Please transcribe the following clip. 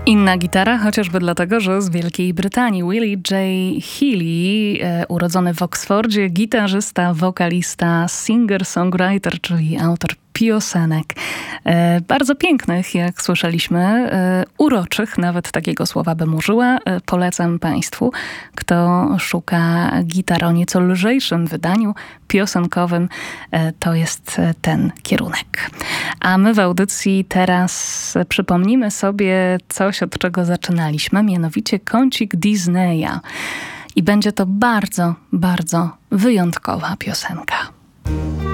Inna gitara, chociażby dlatego, że z Wielkiej Brytanii. Willie J. Healey, urodzony w Oksfordzie, gitarzysta, wokalista, singer-songwriter, czyli autor piosenek. Bardzo pięknych, jak słyszeliśmy, uroczych, nawet takiego słowa bym użyła. Polecam Państwu, kto szuka gitar o nieco lżejszym wydaniu piosenkowym, to jest ten kierunek. A my w audycji teraz przypomnimy sobie coś, od czego zaczynaliśmy, mianowicie kącik Disneya. I będzie to bardzo, bardzo wyjątkowa piosenka.